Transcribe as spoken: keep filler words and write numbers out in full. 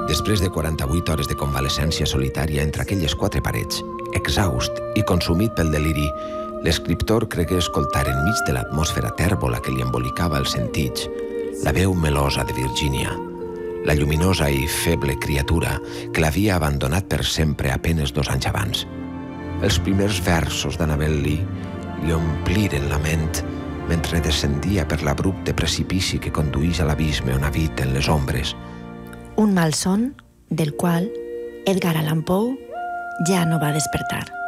Després de quaranta-vuit hores de convalescència solitària entre aquelles quatre parets, exhaust i consumit pel deliri, l'escriptor cregué escoltar enmig de l'atmosfera tèrbola que li embolicava els sentits la veu melosa de Virginia, la lluminosa i feble criatura que l'havia abandonat per sempre a penes dos anys abans. Els primers versos d'Annabel Lee li ompliren la ment mentre descendia per l'abrupte precipici que conduïx a l'abisme on habiten les ombres. Un malson del qual Edgar Allan Poe ja no va despertar.